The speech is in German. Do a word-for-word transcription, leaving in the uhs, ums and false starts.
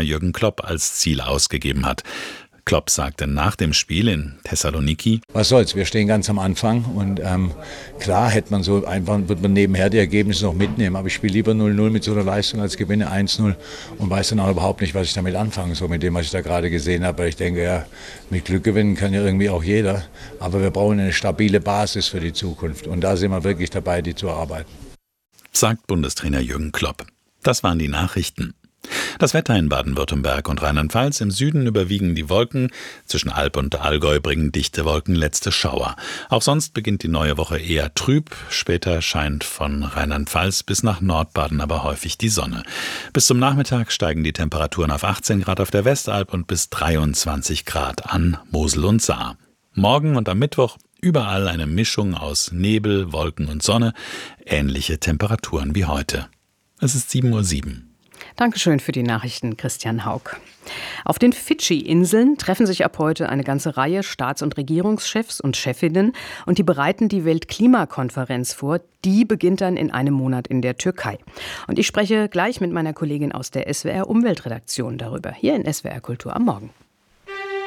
Jürgen Klopp als Ziel ausgegeben hat. Klopp sagte nach dem Spiel in Thessaloniki: Was soll's, wir stehen ganz am Anfang und ähm, klar hätte man so einfach, wird man nebenher die Ergebnisse noch mitnehmen, aber ich spiele lieber null null mit so einer Leistung als gewinne eins null und weiß dann auch überhaupt nicht, was ich damit anfange, so mit dem, was ich da gerade gesehen habe. Weil ich denke, ja, mit Glück gewinnen kann ja irgendwie auch jeder, aber wir brauchen eine stabile Basis für die Zukunft und da sind wir wirklich dabei, die zu erarbeiten. Sagt Bundestrainer Jürgen Klopp. Das waren die Nachrichten. Das Wetter in Baden-Württemberg und Rheinland-Pfalz: im Süden überwiegen die Wolken, zwischen Alb und Allgäu bringen dichte Wolken letzte Schauer. Auch sonst beginnt die neue Woche eher trüb, später scheint von Rheinland-Pfalz bis nach Nordbaden aber häufig die Sonne. Bis zum Nachmittag steigen die Temperaturen auf achtzehn Grad auf der Westalb und bis dreiundzwanzig Grad an Mosel und Saar. Morgen und am Mittwoch überall eine Mischung aus Nebel, Wolken und Sonne, ähnliche Temperaturen wie heute. Es ist sieben Uhr sieben. Dankeschön für die Nachrichten, Christian Haug. Auf den Fidschi-Inseln treffen sich ab heute eine ganze Reihe Staats- und Regierungschefs und Chefinnen und die bereiten die Weltklimakonferenz vor. Die beginnt dann in einem Monat in der Türkei. Und ich spreche gleich mit meiner Kollegin aus der S W R Umweltredaktion darüber, hier in S W R Kultur am Morgen.